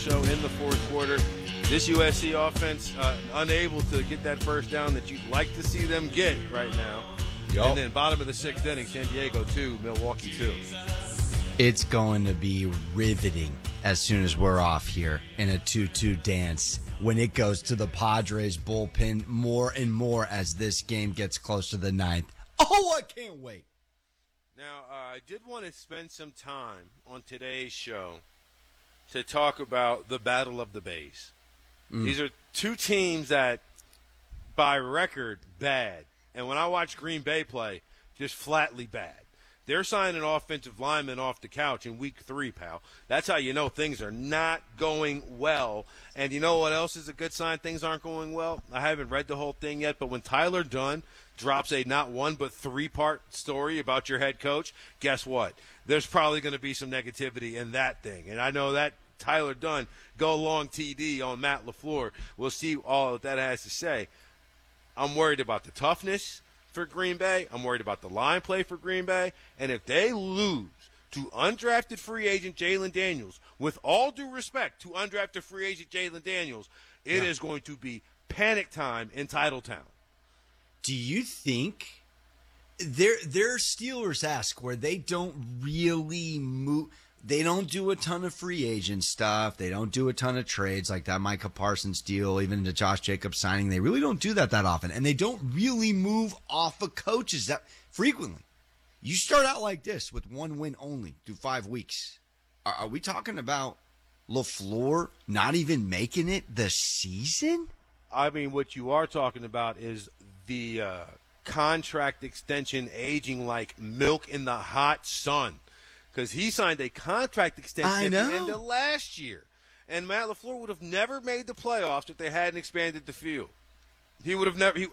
show in the fourth quarter. This USC offense unable to get that first down that you'd like to see them get right now. Yep. And then bottom of the sixth inning, San Diego 2, Milwaukee 2. It's going to be riveting as soon as we're off here in a 2-2 dance when it goes to the Padres bullpen more and more as this game gets close to the ninth. Oh, I can't wait. Now, I did want to spend some time on today's show to talk about the Battle of the Bays. These are two teams that, by record, bad. And when I watch Green Bay play, just flatly bad. They're signing offensive linemen off the couch in week 3, pal. That's how you know things are not going well. And you know what else is a good sign things aren't going well? I haven't read the whole thing yet, but when Tyler Dunn drops a not one but 3-part story about your head coach, guess what? There's probably going to be some negativity in that thing. And I know that Tyler Dunn, go long TD on Matt LaFleur. We'll see all that has to say. I'm worried about the toughness for Green Bay. I'm worried about the line play for Green Bay. And if they lose to undrafted free agent Jalen Daniels, with all due respect to undrafted free agent Jalen Daniels, it is going to be panic time in Titletown. Do you think they're Steelers-esque where they don't really move? They don't do a ton of free agent stuff. They don't do a ton of trades like that Micah Parsons deal, even the Josh Jacobs signing. They really don't do that often. And they don't really move off of coaches that frequently. You start out like this with 1 win only through 5 weeks. Are we talking about LaFleur not even making it the season? I mean, what you are talking about is the contract extension aging like milk in the hot sun. Because he signed a contract extension at the end of last year. And Matt LaFleur would have never made the playoffs if they hadn't expanded the field. He would have never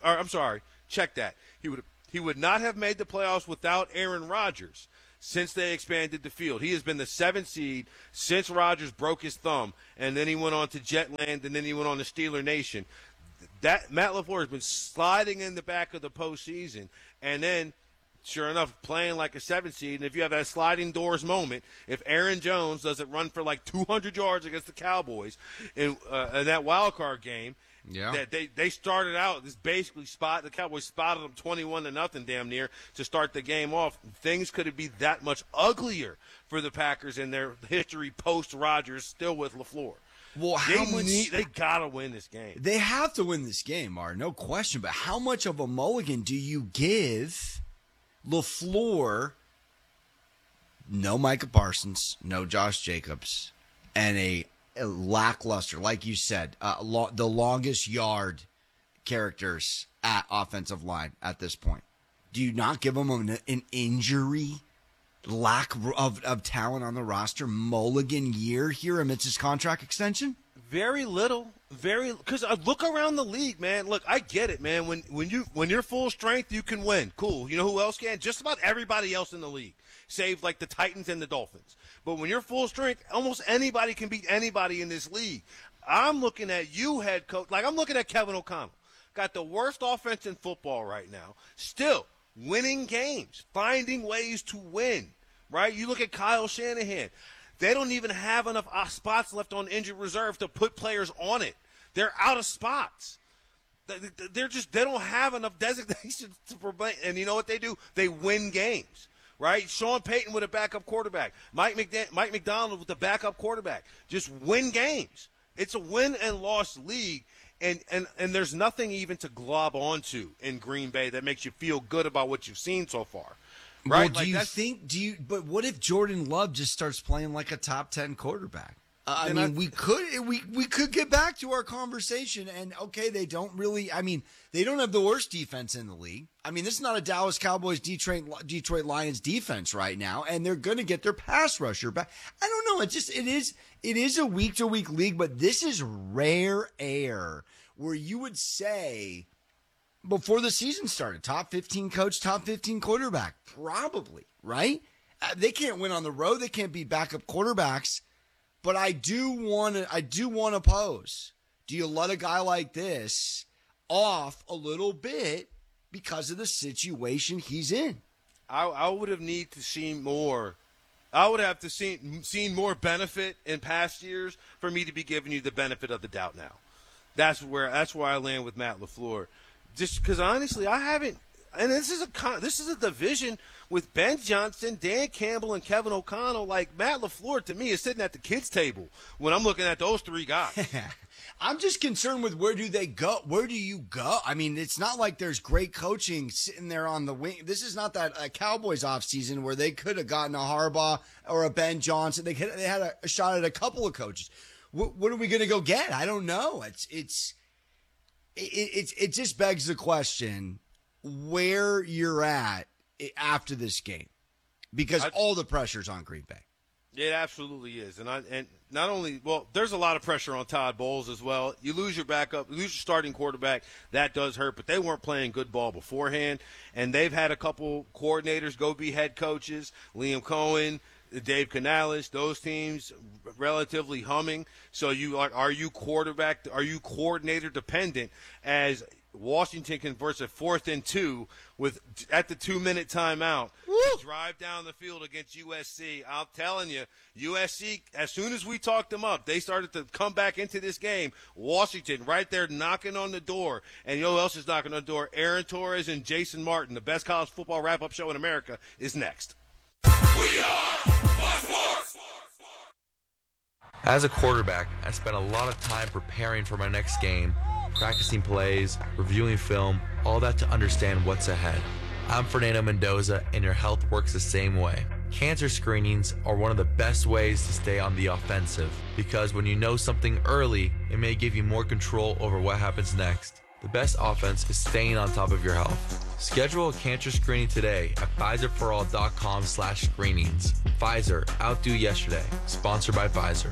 check that. He would not have made the playoffs without Aaron Rodgers since they expanded the field. He has been the 7th seed since Rodgers broke his thumb, and then he went on to Jetland, and then he went on to Steeler Nation. That Matt LaFleur has been sliding in the back of the postseason, and then sure enough, playing like a 7th seed, and if you have that sliding doors moment, if Aaron Jones doesn't run for like 200 yards against the Cowboys in that wild card game, that they started out this basically the Cowboys spotted them 21-0 damn near to start the game off. Things could be that much uglier for the Packers in their history post Rodgers, still with LaFleur. Well, they gotta win this game. They have to win this game, Mar, no question. But how much of a mulligan do you give LaFleur? No Micah Parsons, no Josh Jacobs, and a lackluster, like you said, the longest yard characters at offensive line at this point. Do you not give them an injury, lack of talent on the roster, mulligan year here amidst his contract extension? Very little. Because I look around the league, man. Look, I get it, man. When you're full strength, you can win. Cool. You know who else can? Just about everybody else in the league, save like the Titans and the Dolphins. But when you're full strength, almost anybody can beat anybody in this league. I'm looking at you, head coach. Like, I'm looking at Kevin O'Connell. Got the worst offense in football right now. Still winning games, finding ways to win, right? You look at Kyle Shanahan. They don't even have enough spots left on injured reserve to put players on it. They're out of spots. They don't have enough designations to prevent. And you know what they do? They win games, right? Sean Payton with a backup quarterback. Mike McDonald with the backup quarterback. Just win games. It's a win and loss league. And there's nothing even to glob onto in Green Bay that makes you feel good about what you've seen so far. Right? Well, but what if Jordan Love just starts playing like a top 10 quarterback? We could get back to our conversation, and okay, they don't have the worst defense in the league. I mean, this is not a Dallas Cowboys, Detroit Lions defense right now, and they're going to get their pass rusher back. I don't know. It is a week-to-week league, but this is rare air where you would say before the season started, top 15 coach, top 15 quarterback, probably, right? They can't win on the road. They can't be backup quarterbacks. But I do want to pose. Do you let a guy like this off a little bit because of the situation he's in? I would have need to see more I would have to seen more benefit in past years for me to be giving you the benefit of the doubt now. That's where I land with Matt LaFleur. Just because honestly, I haven't. And this is a division with Ben Johnson, Dan Campbell, and Kevin O'Connell. Like, Matt LaFleur to me is sitting at the kids' table when I'm looking at those three guys. I'm just concerned with where do they go? Where do you go? I mean, it's not like there's great coaching sitting there on the wing. This is not that Cowboys offseason where they could have gotten a Harbaugh or a Ben Johnson. They had a shot at a couple of coaches. What are we going to go get? I don't know. It just begs the question where you're at after this game, because all the pressure's on Green Bay. It absolutely is, and not only, well, there's a lot of pressure on Todd Bowles as well. You lose your backup, you lose your starting quarterback, that does hurt, but they weren't playing good ball beforehand, and they've had a couple coordinators go be head coaches, Liam Cohen, Dave Canales, those teams relatively humming. So are you coordinator dependent as Washington converts a 4th and 2 at the 2-minute timeout. Drive down the field against USC. I'm telling you, USC, as soon as we talked them up, they started to come back into this game. Washington right there knocking on the door. And you know who else is knocking on the door? Aaron Torres and Jason Martin. The best college football wrap-up show in America is next. We are Fox Sports. As a quarterback, I spent a lot of time preparing for my next game, practicing plays, reviewing film, all that to understand what's ahead. I'm Fernando Mendoza, and your health works the same way. Cancer screenings are one of the best ways to stay on the offensive, because when you know something early, it may give you more control over what happens next. The best offense is staying on top of your health. Schedule a cancer screening today at Pfizerforall.com/screenings. Pfizer, outdo yesterday. Sponsored by Pfizer.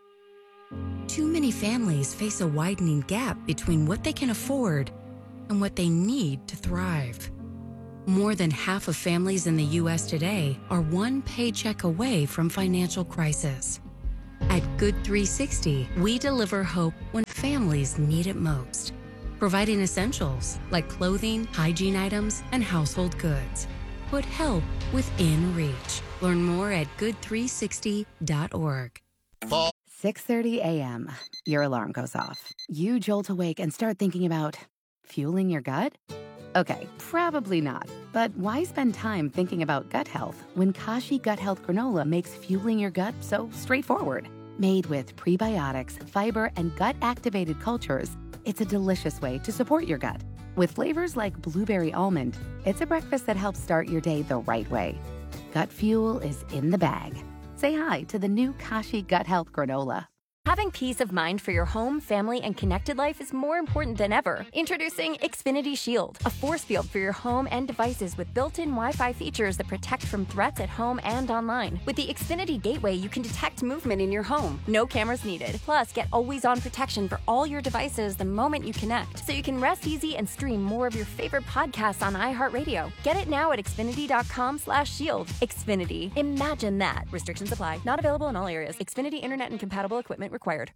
Too many families face a widening gap between what they can afford and what they need to thrive. More than half of families in the U.S. today are one paycheck away from financial crisis. At Good 360, we deliver hope when families need it most, providing essentials like clothing, hygiene items, and household goods. Put help within reach. Learn more at good360.org. 6:30 a.m. Your alarm goes off. You jolt awake and start thinking about fueling your gut? Okay, probably not. But why spend time thinking about gut health when Kashi Gut Health Granola makes fueling your gut so straightforward? Made with prebiotics, fiber, and gut-activated cultures, it's a delicious way to support your gut. With flavors like blueberry almond, it's a breakfast that helps start your day the right way. Gut fuel is in the bag. Say hi to the new Kashi Gut Health Granola. Having peace of mind for your home, family, and connected life is more important than ever. Introducing Xfinity Shield, a force field for your home and devices with built-in Wi-Fi features that protect from threats at home and online. With the Xfinity Gateway, you can detect movement in your home. No cameras needed. Plus, get always-on protection for all your devices the moment you connect, so you can rest easy and stream more of your favorite podcasts on iHeartRadio. Get it now at Xfinity.com/shield. Xfinity. Imagine that. Restrictions apply. Not available in all areas. Xfinity Internet and compatible equipment required.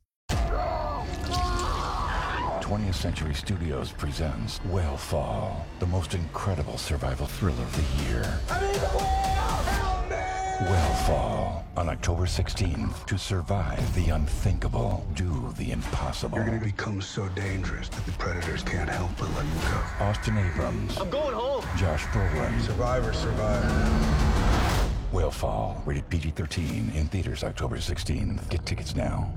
20th Century Studios presents Whale the most incredible survival thriller of the year. I need the whale! Help me! Whale on October 16th. To survive the unthinkable, do the impossible. You're gonna become so dangerous that the predators can't help but let you go. Austin Abrams. I'm going home. Josh Brolin. Survivors survive. Whale, rated PG-13, in theaters October 16th. Get tickets now.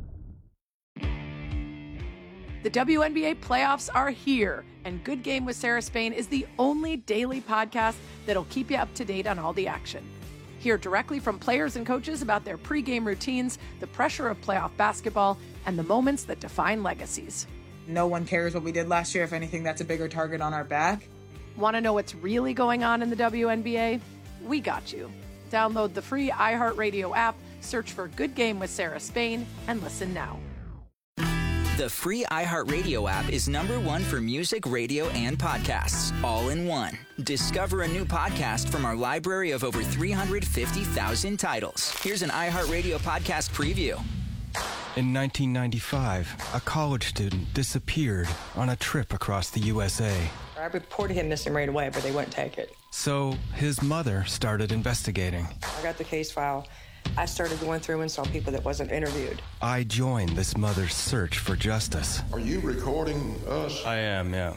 The WNBA playoffs are here, and Good Game with Sarah Spain is the only daily podcast that'll keep you up to date on all the action. Hear directly from players and coaches about their pregame routines, the pressure of playoff basketball, and the moments that define legacies. No one cares what we did last year. If anything, that's a bigger target on our back. Want to know what's really going on in the WNBA? We got you. Download the free iHeartRadio app, search for Good Game with Sarah Spain, and listen now. The free iHeartRadio app is #1 for music, radio, and podcasts, all in one. Discover a new podcast from our library of over 350,000 titles. Here's an iHeartRadio podcast preview. In 1995, a college student disappeared on a trip across the USA. I reported him missing right away, but they wouldn't take it. So his mother started investigating. I got the case file. I started going through and saw people that wasn't interviewed. I joined this mother's search for justice. Are you recording us? I am, yeah.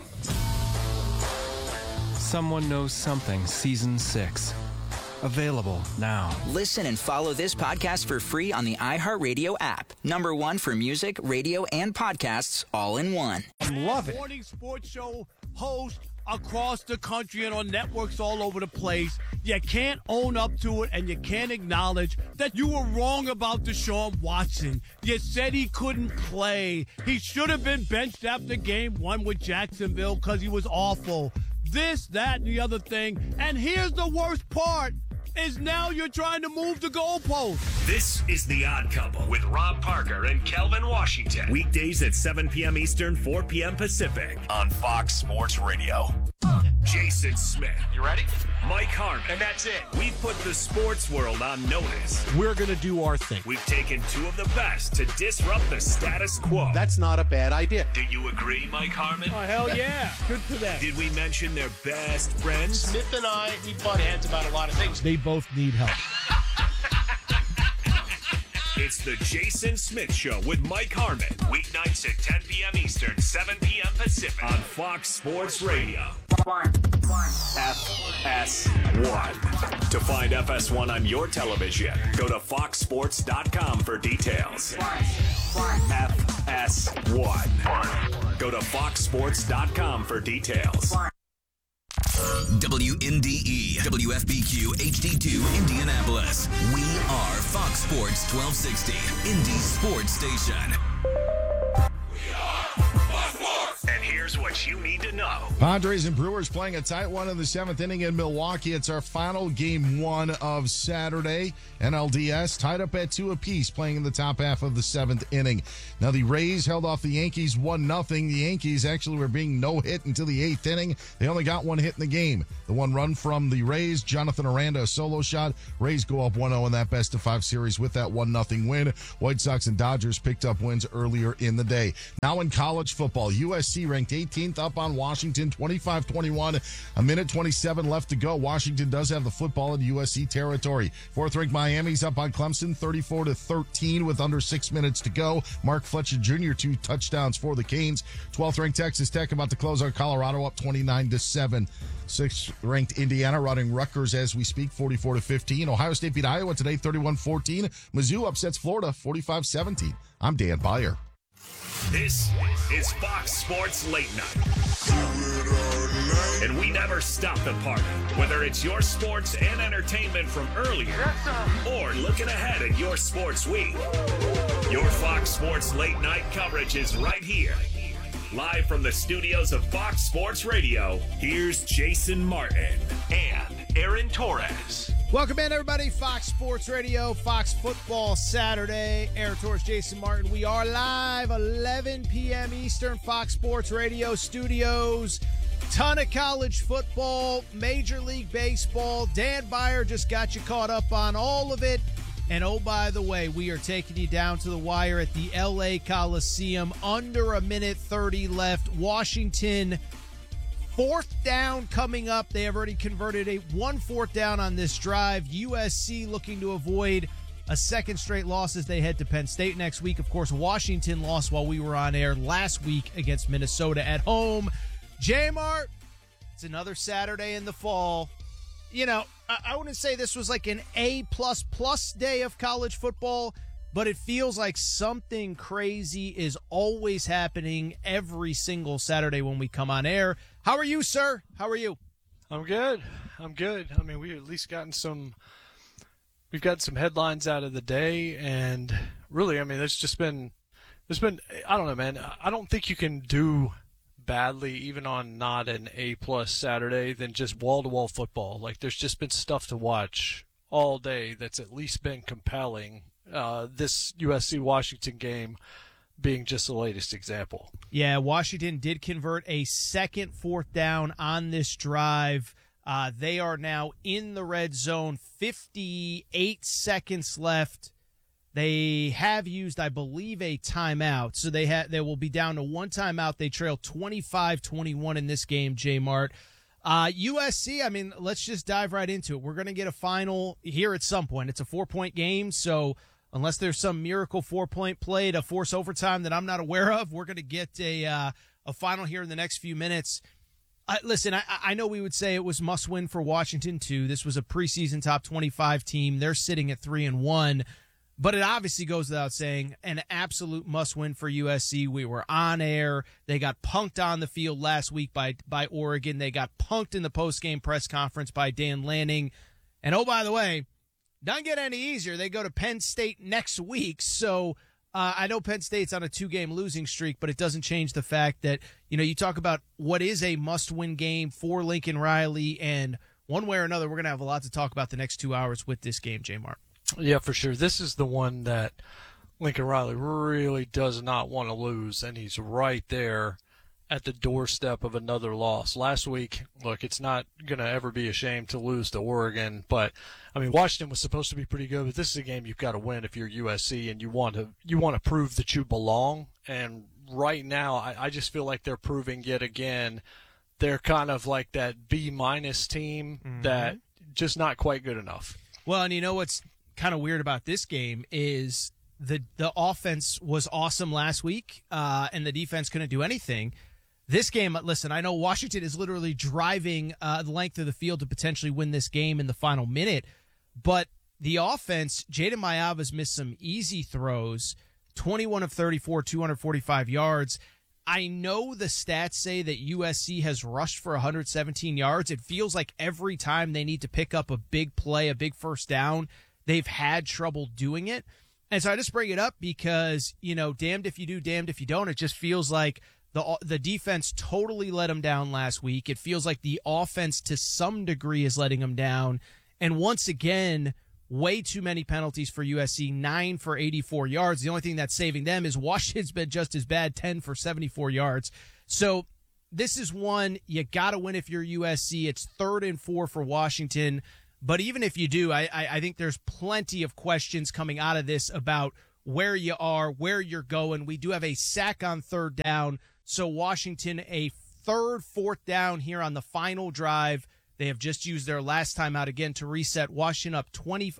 Someone Knows Something, Season 6. Available now. Listen and follow this podcast for free on the iHeartRadio app. #1 for music, radio, and podcasts all in one. Love it. Morning sports show host across the country and on networks all over the place. You can't own up to it, and you can't acknowledge that you were wrong about Deshaun Watson. You said he couldn't play. He should have been benched after game 1 with Jacksonville because he was awful. This, that, and the other thing. And here's the worst part. Is now you're trying to move the goalpost. This is The Odd Couple with Rob Parker and Kelvin Washington. Weekdays at 7 p.m. Eastern, 4 p.m. Pacific on Fox Sports Radio. Jason Smith. You ready? Mike Harmon. And that's it. We've put the sports world on notice. We're going to do our thing. We've taken two of the best to disrupt the status quo. That's not a bad idea. Do you agree, Mike Harmon? Oh, hell yeah. Good for them. Did we mention their best friends? Smith and I, we butt heads about a lot of things. They both need help. It's the Jason Smith Show with Mike Harmon. Weeknights at 10 p.m. Eastern, 7 p.m. Pacific on Fox Sports Radio. FS1. To find FS1 on your television, go to foxsports.com for details. FS1. Go to foxsports.com for details. WNDE, WFBQ, HD2, Indianapolis. We are Fox Sports 1260, Indy Sports Station. And here's what you need to know. Padres and Brewers playing a tight one in the 7th inning in Milwaukee. It's our final game 1 of Saturday. NLDS tied up at 2 apiece playing in the top half of the 7th inning. Now the Rays held off the Yankees 1-0. The Yankees actually were being no hit until the 8th inning. They only got 1 hit in the game. The 1 run from the Rays, Jonathan Aranda, a solo shot. Rays go up 1-0 in that best-of-5 series with that 1-0 win. White Sox and Dodgers picked up wins earlier in the day. Now in college football, USC ranked 18th up on Washington, 25-21. A minute 27 left to go. Washington does have the football in USC territory. 4th-ranked Miami's up on Clemson, 34-13 with under 6 minutes to go. Mark Fletcher Jr., 2 touchdowns for the Canes. 12th-ranked Texas Tech about to close on Colorado, up 29-7. 6th-ranked Indiana routing Rutgers as we speak, 44-15. Ohio State beat Iowa today, 31-14. Mizzou upsets Florida, 45-17. I'm Dan Beyer. This is Fox Sports Late Night. And we never stop the party, whether it's your sports and entertainment from earlier or looking ahead at your sports week. Your Fox Sports Late Night coverage is right here. Live from the studios of Fox Sports Radio, here's Jason Martin and Aaron Torres. Welcome in, everybody. Fox Sports Radio, Fox Football Saturday. Aaron Torres, Jason Martin. We are live, 11 p.m. Eastern, Fox Sports Radio studios. Ton of college football, Major League Baseball. Dan Beyer just got you caught up on all of it. And oh, by the way, we are taking you down to the wire at the L.A. Coliseum. Under a minute 30 left. Washington, 4th down coming up. They have already converted a 1 4th down on this drive. USC looking to avoid a second straight loss as they head to Penn State next week. Of course, Washington lost while we were on air last week against Minnesota at home. J-Mart, it's another Saturday in the fall. You know, I wouldn't say this was like an A++ day of college football, but it feels like something crazy is always happening every single Saturday when we come on air. How are you, sir? How are you? I'm good. I mean, we've gotten some headlines out of the day, and really, I mean, there's been, I don't know, man. I don't think you can do badly, even on not an A+ Saturday, than just wall-to-wall football. Like, there's just been stuff to watch all day that's at least been compelling. This USC-Washington game being just the latest example. Yeah, Washington did convert a second 4th down on this drive. They are now in the red zone, 58 seconds left. They have used, I believe, a timeout, so they will be down to one timeout. They trail 25-21 in this game, J-Mart. USC, I mean, let's just dive right into it. We're going to get a final here at some point. It's a 4-point game, so unless there's some miracle 4-point play to force overtime that I'm not aware of, we're going to get a final here in the next few minutes. Listen, I know we would say it was must-win for Washington, too. This was a preseason top 25 team. They're sitting at 3-1. But it obviously goes without saying, an absolute must-win for USC. We were on air. They got punked on the field last week by Oregon. They got punked in the post-game press conference by Dan Lanning. And, oh, by the way, doesn't get any easier. They go to Penn State next week. So I know Penn State's on a 2-game losing streak, but it doesn't change the fact that, you talk about what is a must-win game for Lincoln Riley. And one way or another, we're going to have a lot to talk about the next 2 hours with this game, J-Mart. Yeah, for sure. This is the one that Lincoln Riley really does not want to lose, and he's right there at the doorstep of another loss. Last week, look, it's not going to ever be a shame to lose to Oregon, but, I mean, Washington was supposed to be pretty good, but this is a game you've got to win if you're USC, and you want to prove that you belong. And right now, I just feel like they're proving yet again they're kind of like that B-minus team that just not quite good enough. Well, and you know what's kind of weird about this game is the offense was awesome last week, and the defense couldn't do anything. This game, listen, I know Washington is literally driving the length of the field to potentially win this game in the final minute, but the offense, Jaden Mayava's missed some easy throws, 21 of 34, 245 yards. I know the stats say that USC has rushed for 117 yards. It feels like every time they need to pick up a big play, a big first down, they've had trouble doing it. And so I just bring it up because, damned if you do, damned if you don't. It just feels like the defense totally let them down last week. It feels like the offense to some degree is letting them down. And once again, way too many penalties for USC, 9 for 84 yards. The only thing that's saving them is Washington's been just as bad, 10 for 74 yards. So this is one you got to win if you're USC. It's 3rd and 4 for Washington. But even if you do, I think there's plenty of questions coming out of this about where you are, where you're going. We do have a sack on 3rd down. So Washington, a 3rd, 4th down here on the final drive. They have just used their last timeout again to reset. USC up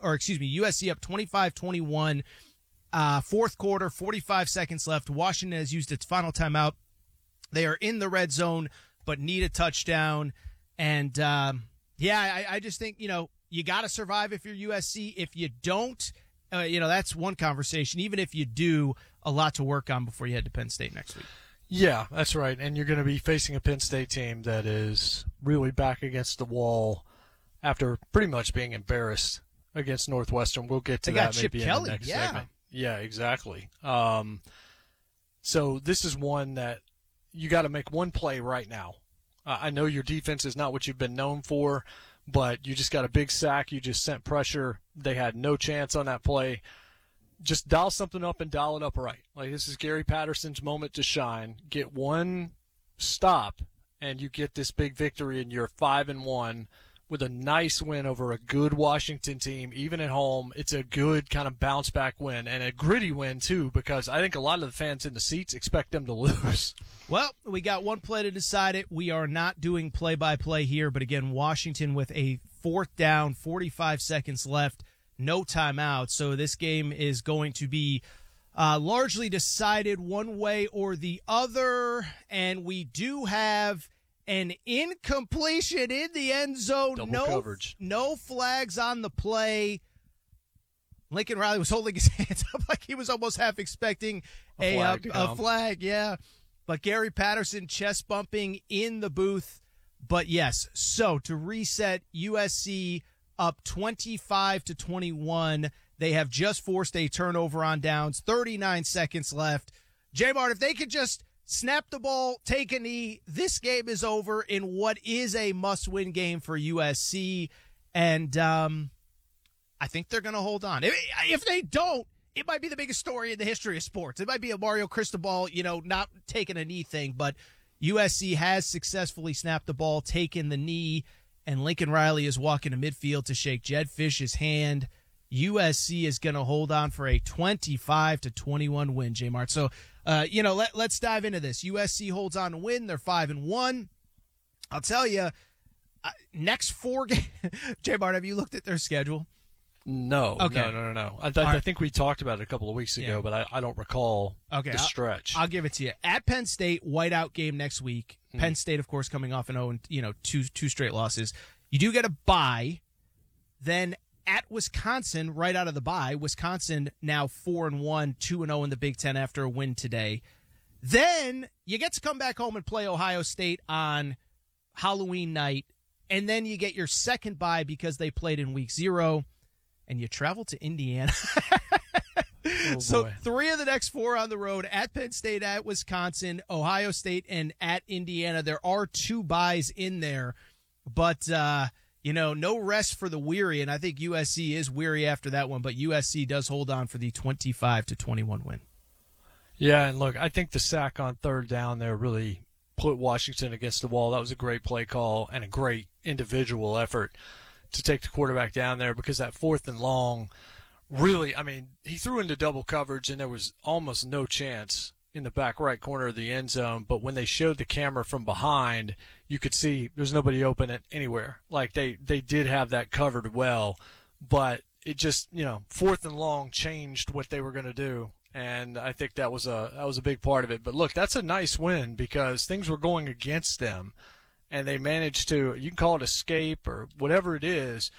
25-21. 4th quarter, 45 seconds left. Washington has used its final timeout. They are in the red zone, but need a touchdown. And, I just think, you got to survive if you're USC. If you don't, that's one conversation. Even if you do, a lot to work on before you head to Penn State next week. Yeah, that's right. And you're going to be facing a Penn State team that is really back against the wall after pretty much being embarrassed against Northwestern. We'll get to that maybe in the next segment. Yeah, exactly. So this is one that you got to make one play right now. I know your defense is not what you've been known for, but you just got a big sack. You just sent pressure. They had no chance on that play. Just dial something up and dial it up right. Like, this is Gary Patterson's moment to shine. Get one stop, and you get this big victory, and you're 5-1 with a nice win over a good Washington team, even at home. It's a good kind of bounce-back win, and a gritty win, too, because I think a lot of the fans in the seats expect them to lose. Well, we got one play to decide it. We are not doing play-by-play here, but again, Washington with a 4th down, 45 seconds left, no timeout. So this game is going to be largely decided one way or the other, and we do have an incompletion in the end zone. Double coverage. No flags on the play. Lincoln Riley was holding his hands up like he was almost half expecting a flag, yeah. But Gary Patterson chest bumping in the booth. But yes, so to reset, USC up 25-21. They have just forced a turnover on downs. 39 seconds left. J-Mart, if they could just snap the ball, take a knee, this game is over in what is a must-win game for USC. And I think they're going to hold on. If they don't, it might be the biggest story in the history of sports. It might be a Mario Cristobal, not taking a knee thing, but USC has successfully snapped the ball, taken the knee, and Lincoln Riley is walking to midfield to shake Jed Fish's hand. USC is going to hold on for a 25-21 win, J-Mart. So, let's dive into this. USC holds on to win. They're 5-1. I'll tell you, next 4 games. J-Mart, have you looked at their schedule? No. Okay. No. I think we talked about it a couple of weeks ago, but I don't recall the stretch. I'll give it to you. At Penn State, whiteout game next week. Penn State, of course, coming off an 0, two straight losses. You do get a bye. Then at Wisconsin, right out of the bye, Wisconsin now 4-1, 2-0 in the Big Ten after a win today. Then you get to come back home and play Ohio State on Halloween night, and then you get your second bye because they played in week 0, and you travel to Indiana. So 3 of the next 4 on the road, at Penn State, at Wisconsin, Ohio State, and at Indiana. There are 2 byes in there, but no rest for the weary, and I think USC is weary after that one, but USC does hold on for the 25-21 win. Yeah, and look, I think the sack on 3rd down there really put Washington against the wall. That was a great play call and a great individual effort to take the quarterback down there, because that 4th and long, really, he threw into double coverage and there was almost no chance in the back right corner of the end zone. But when they showed the camera from behind, you could see there's nobody open it anywhere. Like they did have that covered well, but it just, 4th and long changed what they were going to do. And I think that was a big part of it. But look, that's a nice win because things were going against them. And they managed to, you can call it escape or whatever it is.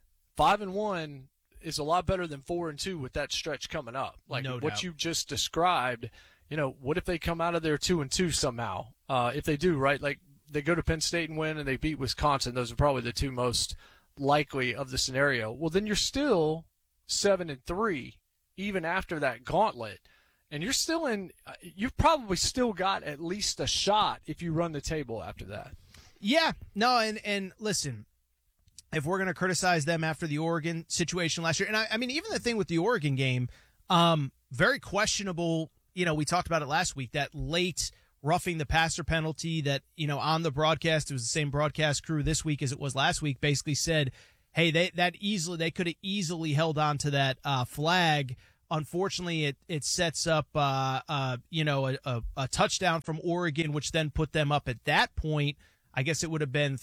5-1 is a lot better than 4-2 with that stretch coming up. Like no what doubt. you just described, what if they come out of there 2-2 somehow? If they do, right? Like they go to Penn State and win and they beat Wisconsin. Those are probably the 2 most likely of the scenario. Well, then you're still 7-3 even after that gauntlet. And you're still you've probably still got at least a shot if you run the table after that. Yeah, no, and listen, if we're going to criticize them after the Oregon situation last year, and I mean, even the thing with the Oregon game, very questionable, we talked about it last week, that late roughing the passer penalty that, on the broadcast, it was the same broadcast crew this week as it was last week, basically said, hey, they could have easily held on to that flag. Unfortunately, it sets up, a touchdown from Oregon, which then put them up at that point. I guess it would have been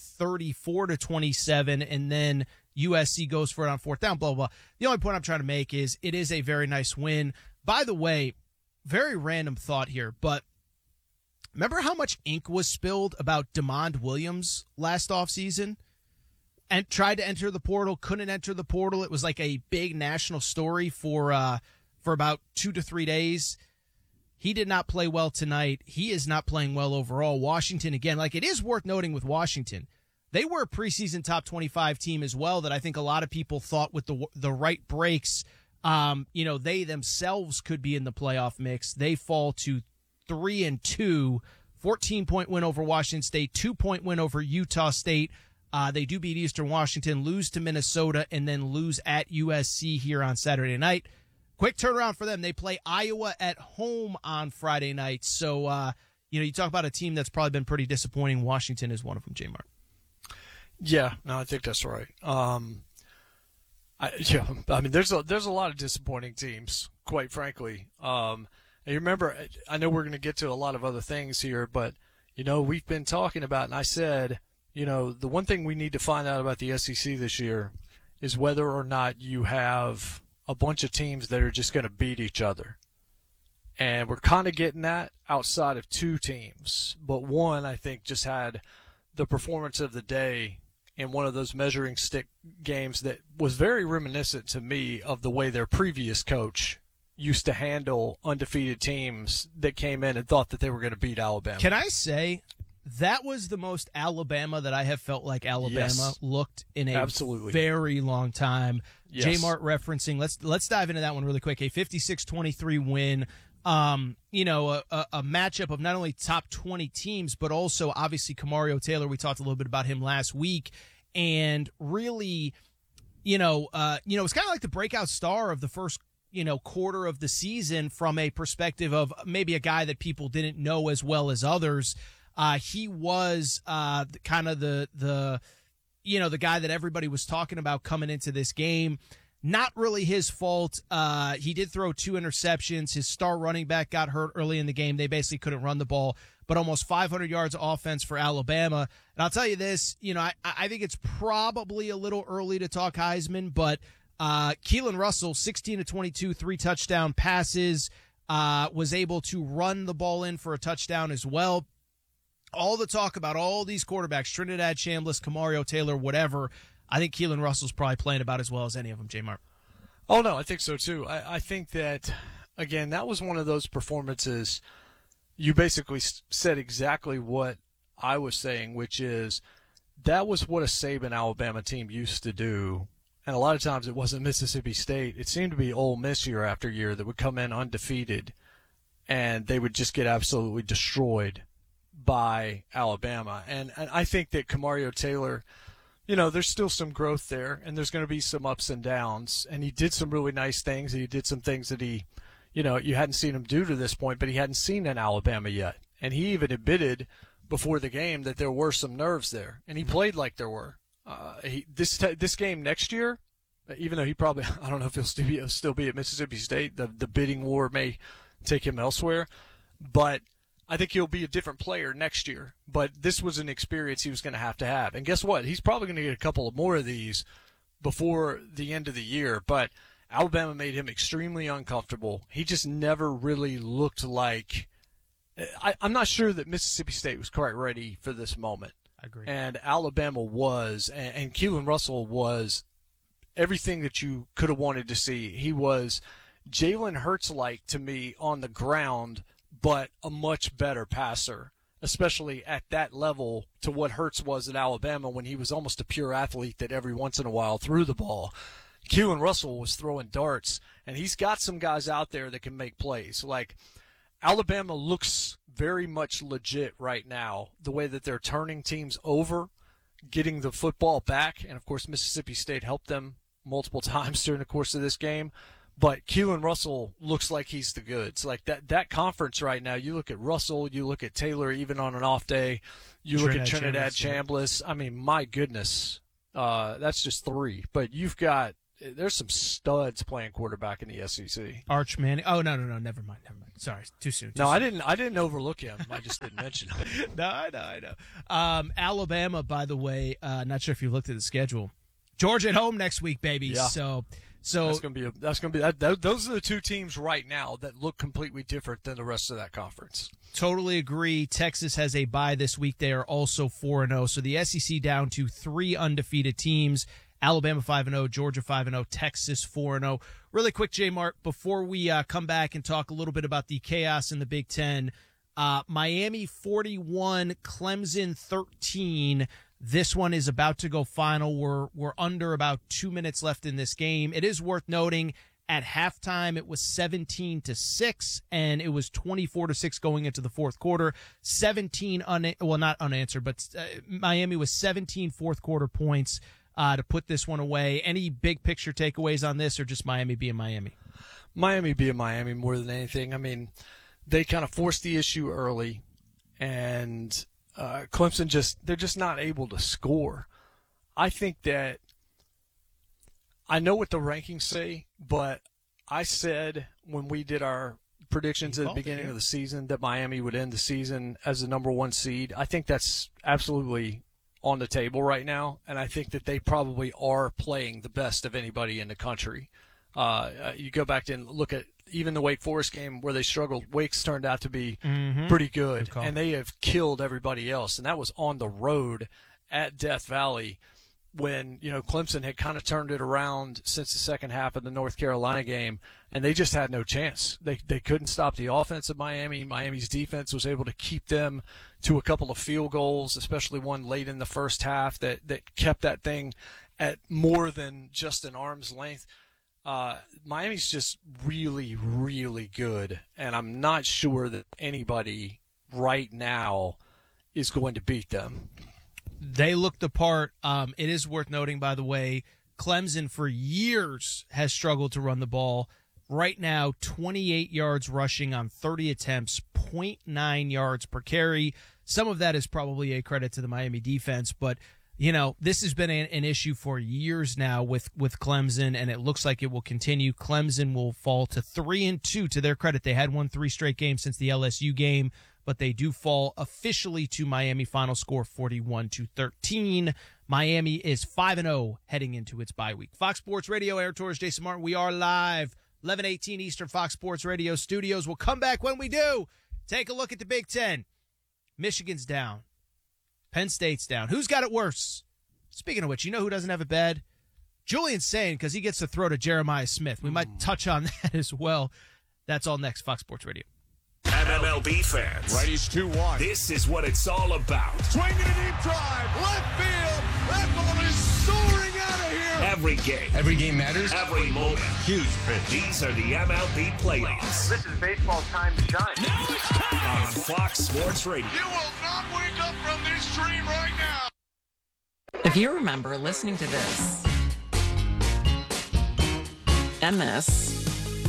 34-27, and then USC goes for it on 4th down, blah, blah, blah. The only point I'm trying to make is it is a very nice win. By the way, very random thought here, but remember how much ink was spilled about DeMond Williams last offseason? And tried to enter the portal, couldn't enter the portal. It was like a big national story for about 2 to 3 days. He did not play well tonight. He is not playing well overall. Washington, again, like it is worth noting with Washington, they were a preseason top 25 team as well that I think a lot of people thought with the right breaks, they themselves could be in the playoff mix. They fall to 3-2, 14-point win over Washington State, 2-point win over Utah State. They do beat Eastern Washington, lose to Minnesota, and then lose at USC here on Saturday night. Quick turnaround for them. They play Iowa at home on Friday night. So, you talk about a team that's probably been pretty disappointing. Washington is one of them, J-Mart. Yeah, no, I think that's right. There's a lot of disappointing teams, quite frankly. And you remember, I know we're going to get to a lot of other things here, but, we've been talking about, and I said, the one thing we need to find out about the SEC this year is whether or not you have a bunch of teams that are just going to beat each other. And we're kind of getting that outside of 2 teams. But one, I think, just had the performance of the day in one of those measuring stick games that was very reminiscent to me of the way their previous coach used to handle undefeated teams that came in and thought that they were going to beat Alabama. Can I say that was the most Alabama that I have felt like Alabama looked in a very long time. Yes. J-Mart referencing. Let's dive into that one really quick. A 56-23 win. A matchup of not only top 20 teams, but also obviously Kamario Taylor. We talked a little bit about him last week, and really, it's kind of like the breakout star of the first quarter of the season from a perspective of maybe a guy that people didn't know as well as others. He was kind of the guy that everybody was talking about coming into this game. Not really his fault. He did throw 2 interceptions. His star running back got hurt early in the game. They basically couldn't run the ball, but almost 500 yards of offense for Alabama. And I'll tell you this, I think it's probably a little early to talk Heisman, but Keelan Russell, 16 to 22, 3 touchdown passes, was able to run the ball in for a touchdown as well. All the talk about all these quarterbacks, Trinidad, Chambliss, Kamario Taylor, whatever, I think Keelan Russell's probably playing about as well as any of them, J-Mark. Oh, no, I think so, too. I think that, again, that was one of those performances. You basically said exactly what I was saying, which is that was what a Saban Alabama team used to do. And a lot of times it wasn't Mississippi State. It seemed to be Ole Miss year after year that would come in undefeated, and they would just get absolutely destroyed by Alabama. And I think that Kamario Taylor, there's still some growth there, and there's going to be some ups and downs. And he did some really nice things. He did some things that he, you hadn't seen him do to this point, but he hadn't seen in Alabama yet. And he even admitted before the game that there were some nerves there, and he played like there were. This game next year, even though he probably, I don't know if he'll still be at Mississippi State, the bidding war may take him elsewhere, but I think he'll be a different player next year. But this was an experience he was going to have. And guess what? He's probably going to get a couple of more of these before the end of the year. But Alabama made him extremely uncomfortable. He just never really looked like – I'm not sure that Mississippi State was quite ready for this moment. I agree. And Alabama was, and Keelan Russell was everything that you could have wanted to see. He was Jalen Hurts-like to me on the ground, but a much better passer, especially at that level to what Hurts was at Alabama when he was almost a pure athlete that every once in a while threw the ball. Keelan Russell was throwing darts, and he's got some guys out there that can make plays. Like, Alabama looks very much legit right now, the way that they're turning teams over, getting the football back, and, of course, Mississippi State helped them multiple times during the course of this game. But Keelan Russell looks like he's the goods. Like that conference right now, you look at Russell, you look at Taylor even on an off day, you look at Trinidad Chambliss. I mean, my goodness, that's just 3. But there's some studs playing quarterback in the SEC. Arch Manning. Oh, no, never mind. Sorry, too soon. I didn't overlook him. I just didn't mention him. No, I know. Alabama, by the way, not sure if you looked at the schedule. Georgia at home next week, baby. Yeah. So that's gonna be those are the 2 teams right now that look completely different than the rest of that conference. Totally agree. Texas has a bye this week. They are also 4-0. So the SEC down to 3 undefeated teams. Alabama 5-0, Georgia 5-0, Texas 4-0. Really quick, J-Mark, before we come back and talk a little bit about the chaos in the Big Ten. Miami 41, Clemson 13. This one is about to go final. We're under about 2 minutes left in this game. It is worth noting at halftime it was 17-6, and it was 24-6 going into the fourth quarter. 17 not unanswered, but Miami was 17 fourth quarter points to put this one away. Any big picture takeaways on this, or just Miami being Miami? Miami being Miami more than anything. I mean, they kind of forced the issue early, and Clemson they're just not able to score. I think that I know what the rankings say, but I said when we did our predictions at the beginning of the season that Miami would end the season as the number 1 seed. I think that's absolutely on the table right now, and I think that they probably are playing the best of anybody in the country. You go back and look at even the Wake Forest game where they struggled. Wake's turned out to be pretty good, and they have killed everybody else, and that was on the road at Death Valley when Clemson had kind of turned it around since the second half of the North Carolina game, and they just had no chance. They couldn't stop the offense of Miami. Miami's defense was able to keep them to a couple of field goals, especially one late in the first half that kept that thing at more than just an arm's length. Miami's just really, really good, and I'm not sure that anybody right now is going to beat them. They look the part. It is worth noting, by the way, Clemson for years has struggled to run the ball. Right now, 28 yards rushing on 30 attempts, 0.9 yards per carry. Some of that is probably a credit to the Miami defense, but this has been an issue for years now with Clemson, and it looks like it will continue. Clemson will fall to 3-2. To their credit, they had won 3 straight games since the LSU game, but they do fall officially to Miami. Final score 41-13. Miami is 5-0 heading into its bye week. Fox Sports Radio, Aaron Torres, Jason Martin. We are live, 11:18 Eastern, Fox Sports Radio studios. We'll come back when we do. Take a look at the Big Ten. Michigan's down. Penn State's down. Who's got it worse? Speaking of which, you know who doesn't have it bad? Julian Sain, because he gets to throw to Jeremiah Smith. We might touch on that as well. That's all next. Fox Sports Radio. MLB fans. Righties 2-1. This is what it's all about. Swinging a deep drive. Left field. That ball is soaring out of here. Every game. Every game matters. Every moment. Huge pitch. These are the MLB playoffs. This is baseball's time to shine. Now it's time. On Fox Sports Radio. You will not wake up from this dream right now. If you remember listening to this, and this,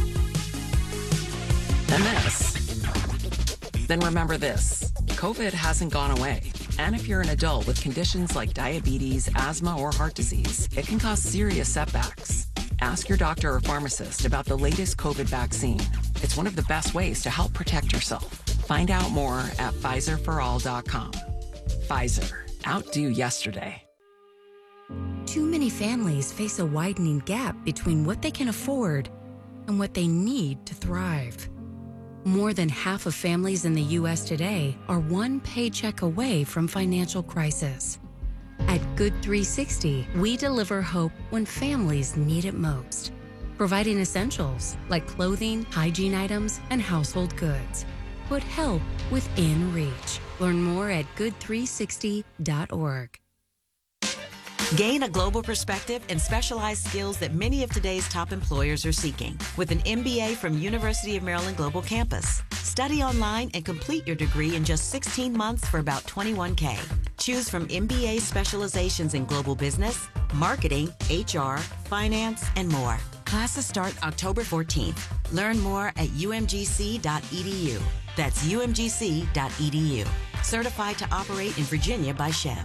then remember this. COVID hasn't gone away. And if you're an adult with conditions like diabetes, asthma, or heart disease, it can cause serious setbacks. Ask your doctor or pharmacist about the latest COVID vaccine. It's one of the best ways to help protect yourself. Find out more at PfizerForAll.com. Pfizer. Outdo yesterday. Too many families face a widening gap between what they can afford and what they need to thrive. More than half of families in the U.S. today are one paycheck away from financial crisis. At Good 360, we deliver hope when families need it most, providing essentials like clothing, hygiene items, and household goods. Put help within reach. Learn more at good360.org. Gain a global perspective and specialized skills that many of today's top employers are seeking with an MBA from University of Maryland Global Campus. Study online and complete your degree in just 16 months for about $21K. Choose from MBA specializations in global business, marketing, HR, finance, and more. Classes start October 14th. Learn more at umgc.edu. That's umgc.edu. Certified to operate in Virginia by Chev.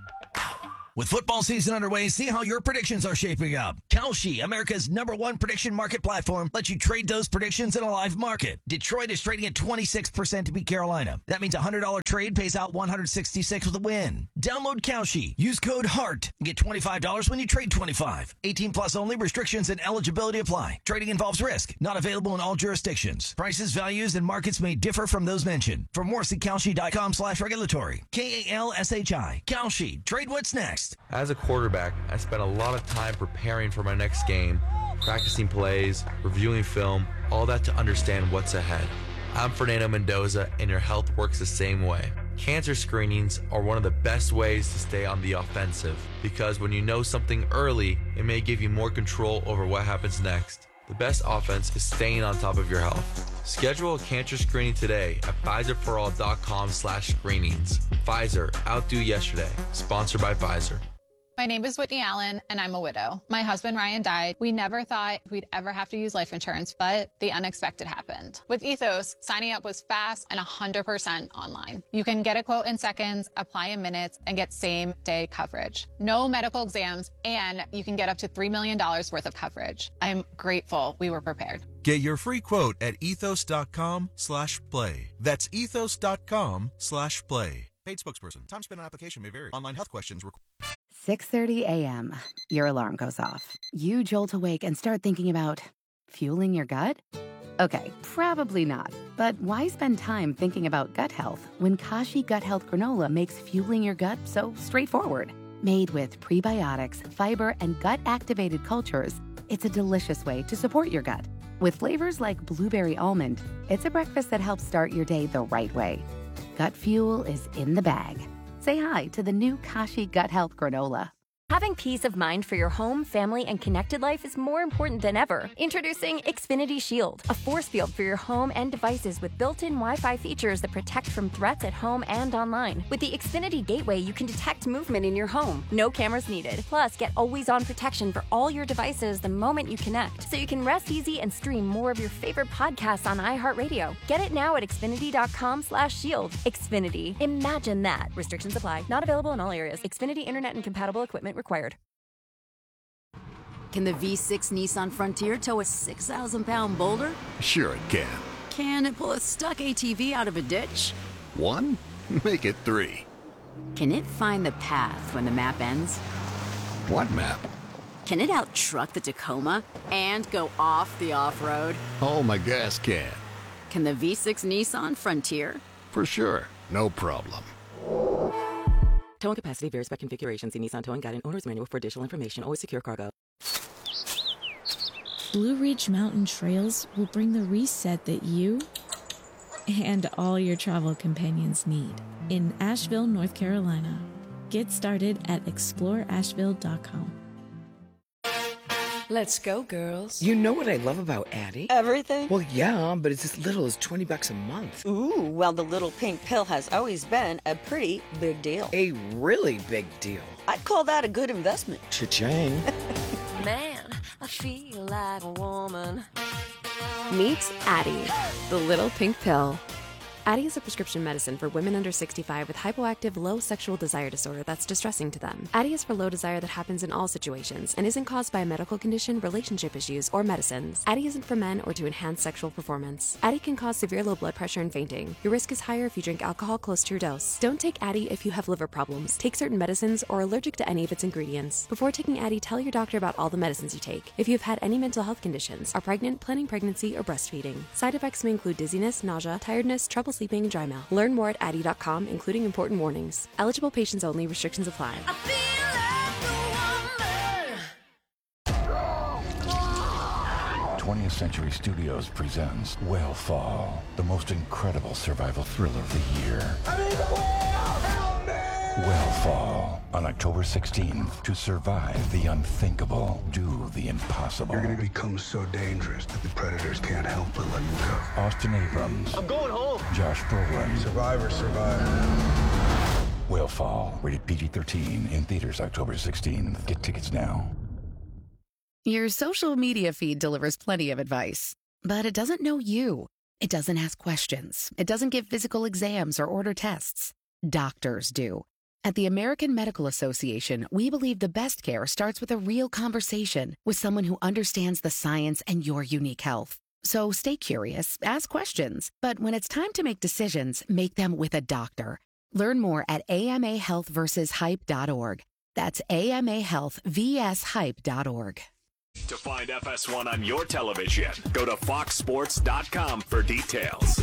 With football season underway, see how your predictions are shaping up. Kalshi, America's #1 prediction market platform, lets you trade those predictions in a live market. Detroit is trading at 26% to beat Carolina. That means a $100 trade pays out $166 with a win. Download Kalshi. Use code HEART and get $25 when you trade $25. 18 plus only. Restrictions and eligibility apply. Trading involves risk. Not available in all jurisdictions. Prices, values, and markets may differ from those mentioned. For more, see Kalshi.com/regulatory. KALSHI. Kalshi. Trade what's next. As a quarterback, I spent a lot of time preparing for my next game, practicing plays, reviewing film, all that to understand what's ahead. I'm Fernando Mendoza, and your health works the same way. Cancer screenings are one of the best ways to stay on the offensive, because when you know something early, it may give you more control over what happens next. The best offense is staying on top of your health. Schedule a cancer screening today at PfizerForAll.com/screenings. Pfizer, outdo yesterday. Sponsored by Pfizer. My name is Whitney Allen, and I'm a widow. My husband, Ryan, died. We never thought we'd ever have to use life insurance, but the unexpected happened. With Ethos, signing up was fast and 100% online. You can get a quote in seconds, apply in minutes, and get same-day coverage. No medical exams, and you can get up to $3 million worth of coverage. I'm grateful we were prepared. Get your free quote at ethos.com/play. That's ethos.com/play. Paid spokesperson. Time spent on application may vary. Online health questions required. 6:30 a.m. Your alarm goes off. You jolt awake and start thinking about fueling your gut? Okay, probably not. But why spend time thinking about gut health when Kashi Gut Health Granola makes fueling your gut so straightforward? Made with prebiotics, fiber, and gut-activated cultures, it's a delicious way to support your gut. With flavors like blueberry almond, it's a breakfast that helps start your day the right way. Gut fuel is in the bag. Say hi to the new Kashi Gut Health Granola. Having peace of mind for your home, family, and connected life is more important than ever. Introducing Xfinity Shield, a force field for your home and devices with built-in Wi-Fi features that protect from threats at home and online. With the Xfinity Gateway, you can detect movement in your home. No cameras needed. Plus, get always-on protection for all your devices the moment you connect, so you can rest easy and stream more of your favorite podcasts on iHeartRadio. Get it now at Xfinity.com/shield. Xfinity. Imagine that. Restrictions apply. Not available in all areas. Xfinity Internet and compatible equipment required. Can the V6 Nissan Frontier tow a 6,000-pound boulder? Sure it can. Can it pull a stuck ATV out of a ditch? 1? Make it 3. Can it find the path when the map ends? What map? Can it out-truck the Tacoma and go off the off-road? Oh, my gas can. Can the V6 Nissan Frontier? For sure. No problem. Towing capacity varies by configuration. See Nissan Towing Guide and Owner's Manual for additional information. Always secure cargo. Blue Ridge Mountain Trails will bring the reset that you and all your travel companions need in Asheville, North Carolina. Get started at exploreasheville.com. Let's go, girls. You know what I love about Addie? Everything? Well, yeah, but it's as little as $20 a month. Ooh, well, the little pink pill has always been a pretty big deal. A really big deal. I'd call that a good investment. Cha-ching. Man, I feel like a woman. Meet Addie, the little pink pill. Addie is a prescription medicine for women under 65 with hypoactive low sexual desire disorder that's distressing to them. Addie is for low desire that happens in all situations and isn't caused by a medical condition, relationship issues, or medicines. Addie isn't for men or to enhance sexual performance. Addie can cause severe low blood pressure and fainting. Your risk is higher if you drink alcohol close to your dose. Don't take Addie if you have liver problems, take certain medicines, or are allergic to any of its ingredients. Before taking Addie, tell your doctor about all the medicines you take. If you have had any mental health conditions, are pregnant, planning pregnancy, or breastfeeding. Side effects may include dizziness, nausea, tiredness, trouble sleeping, and dry mouth. Learn more at Addie.com, including important warnings. Eligible patients only. Restrictions apply. 20th Century Studios presents Whale the most incredible survival thriller of the year. Whale on October 16th. To survive the unthinkable, do the impossible. You're going to become so dangerous that the predators can't help but let you go. Austin Abrams. I'm going home. Josh Brolin. Survivors survive. Whale, rated PG-13, in theaters October 16th. Get tickets now. Your social media feed delivers plenty of advice, but it doesn't know you. It doesn't ask questions. It doesn't give physical exams or order tests. Doctors do. At the American Medical Association, we believe the best care starts with a real conversation with someone who understands the science and your unique health. So stay curious, ask questions, but when it's time to make decisions, make them with a doctor. Learn more at amahealthversushype.org. That's amahealthvshype.org. To find FS1 on your television, go to foxsports.com for details.